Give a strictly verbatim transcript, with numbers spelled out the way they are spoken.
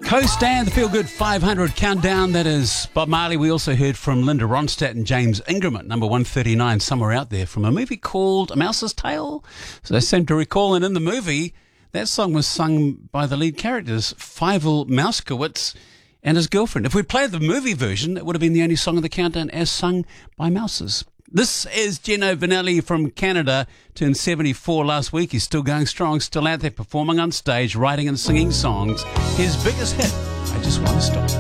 Coast and the Feel Good five hundred countdown. That is Bob Marley. We also heard from Linda Ronstadt and James Ingram at number one thirty-nine, somewhere out there, from a movie called A Mouse's Tale. So they seem to recall, and in the movie, that song was sung by the lead characters, Fievel Mousekewitz and his girlfriend. If we'd played the movie version, it would have been the only song of the countdown as sung by mouses. This is Geno Vanelli from Canada, turned seventy-four last week. He's still going strong, still out there performing on stage, writing and singing songs. His biggest hit, I Just Want to Stop.